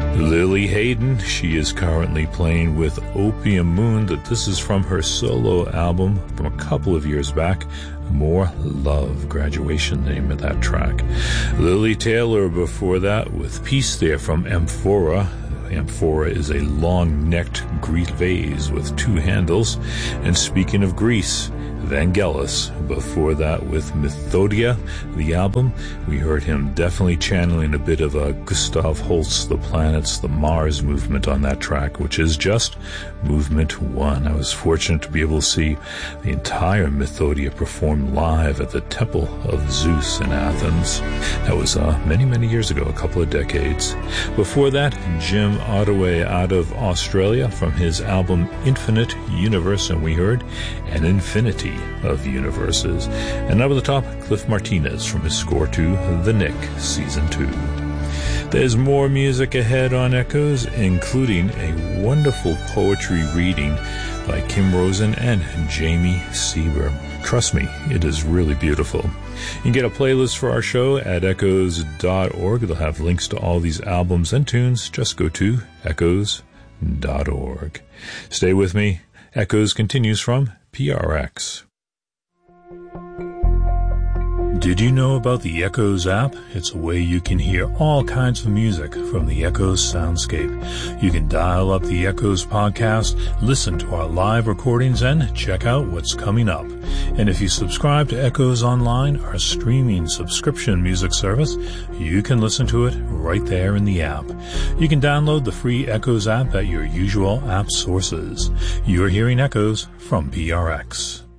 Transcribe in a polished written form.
Lily Hayden, she is currently playing with Opium Moon. This is from her solo album from a couple of years back, More Love, Graduation, the name of that track. Lily Taylor before that with Peace there from Amphora. Amphora is a long-necked Greek vase with two handles. And speaking of Greece, Vangelis before that with Methodia, the album. We heard him definitely channeling a bit of a Gustav Holst, The Planets, the Mars movement on that track, which is just Movement 1. I was fortunate to be able to see the entire Methodia perform live at the Temple of Zeus in Athens. That was many, many years ago, a couple of decades. Before that, Jim Ottaway out of Australia from his album Infinite Universe, and we heard An Infinity of Universes. And up at the top, Cliff Martinez from his score to The Nick, Season 2. There's more music ahead on Echoes, including a wonderful poetry reading by Kim Rosen and Jamie Sieber. Trust me, it is really beautiful. You can get a playlist for our show at echoes.org. They'll have links to all these albums and tunes. Just go to echoes.org. Stay with me. Echoes continues from PRX. Did you know about the Echoes app? It's a way you can hear all kinds of music from the Echoes soundscape. You can dial up the Echoes podcast, listen to our live recordings, and check out what's coming up. And if you subscribe to Echoes Online, our streaming subscription music service, you can listen to it right there in the app. You can download the free Echoes app at your usual app sources. You're hearing Echoes from PRX.